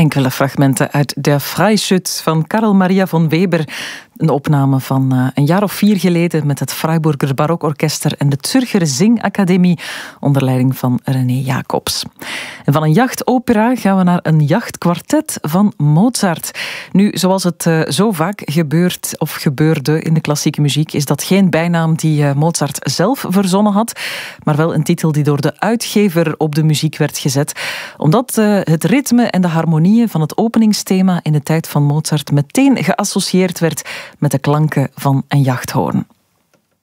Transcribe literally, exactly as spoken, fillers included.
enkele fragmenten uit Der Freischütz van Karl Maria von Weber. Een opname van uh, een jaar of vier geleden met het Freiburger Barokorkester en de Zürcher Zingakademie onder leiding van René Jacobs. En van een jachtopera gaan we naar een jachtkwartet van Mozart. Nu, zoals het uh, zo vaak gebeurt of gebeurde in de klassieke muziek, is dat geen bijnaam die uh, Mozart zelf verzonnen had, maar wel een titel die door de uitgever op de muziek werd gezet, omdat uh, het ritme en de harmonieën van het openingsthema in de tijd van Mozart meteen geassocieerd werd met de klanken van een jachthoorn.